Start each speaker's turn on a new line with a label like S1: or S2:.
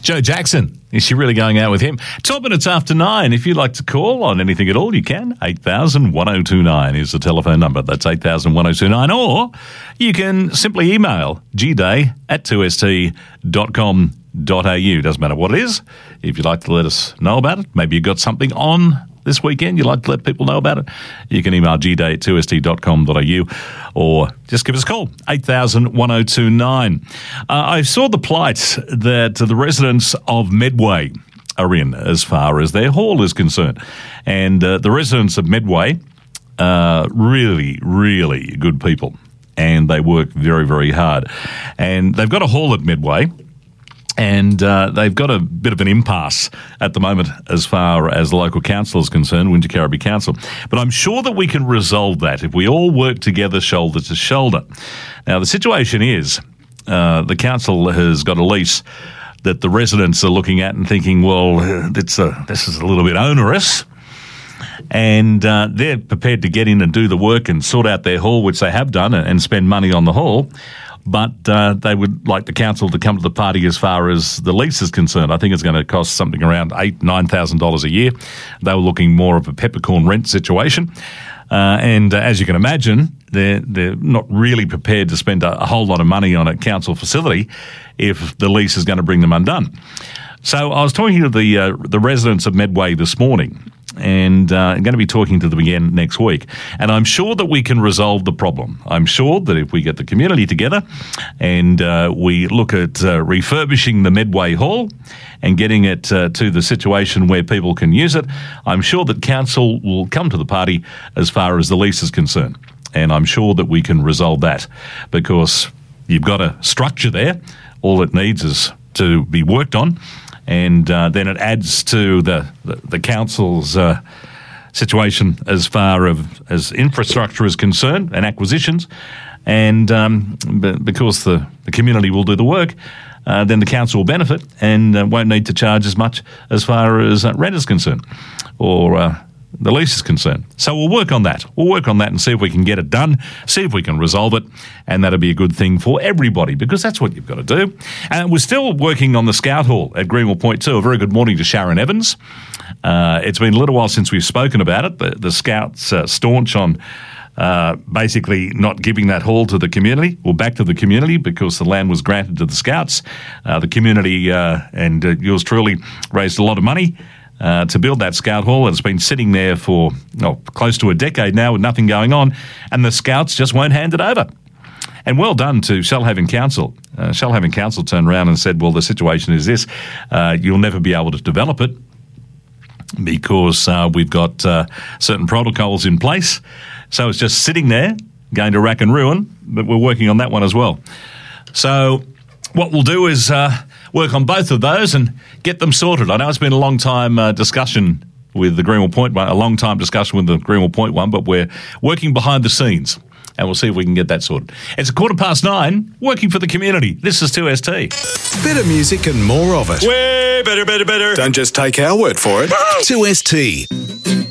S1: Joe Jackson. Is she really going out with him? 12 minutes after 9. If you'd like to call on anything at all, you can. 8000-1029 is the telephone number. That's 8000-1029. Or you can simply email gday@2st.com.au. Doesn't matter what it is. If you'd like to let us know about it, maybe you've got something on this weekend you'd like to let people know about it, you can email gday@2st.com.au or just give us a call, 8000-1029. I saw the plight that the residents of Medway are in as far as their hall is concerned. And the residents of Medway are really, really good people, and they work very, very hard. And they've got a hall at Medway, and they've got a bit of an impasse at the moment as far as the local council is concerned, Winter Carriby Council. But I'm sure that we can resolve that if we all work together shoulder to shoulder. Now, the situation is the council has got a lease that the residents are looking at and thinking, well, this is a little bit onerous. And they're prepared to get in and do the work and sort out their hall, which they have done, and spend money on the hall. But they would like the council to come to the party as far as the lease is concerned. I think it's going to cost something around $8,000-9,000 a year. They were looking more of a peppercorn rent situation. And as you can imagine, they're not really prepared to spend a whole lot of money on a council facility if the lease is going to bring them undone. So I was talking to the residents of Medway this morning, and I'm going to be talking to them again next week. And I'm sure that we can resolve the problem. I'm sure that if we get the community together and we look at refurbishing the Medway Hall and getting it to the situation where people can use it, I'm sure that council will come to the party as far as the lease is concerned. And I'm sure that we can resolve that because you've got a structure there. All it needs is to be worked on. And then it adds to the council's situation as far as infrastructure is concerned and acquisitions. And because the community will do the work, then the council will benefit and won't need to charge as much as far as rent is concerned or the lease is concerned. So we'll work on that. We'll work on that and see if we can get it done, see if we can resolve it, and that'll be a good thing for everybody because that's what you've got to do. And we're still working on the Scout Hall at Greenwell Point 2. A very good morning to Sharon Evans. It's been a little while since we've spoken about it. The Scouts staunch on basically not giving that hall to the community or back to the community because the land was granted to the Scouts. The community and yours truly raised a lot of money to build that Scout Hall. It's been sitting there for close to a decade now with nothing going on, and the Scouts just won't hand it over. And well done to Shellhaven Council. Shellhaven Council turned around and said, well, the situation is this. You'll never be able to develop it because we've got certain protocols in place. So it's just sitting there, going to rack and ruin, but we're working on that one as well. So what we'll do is work on both of those and get them sorted. I know it's been a long time discussion with the Greenwell Point one, a long time discussion with the Greenwell Point one, but we're working behind the scenes and we'll see if we can get that sorted. It's 9:15, working for the community. This is 2ST.
S2: Better music and more of it.
S3: Way better, better, better.
S2: Don't just take our word for it. 2ST.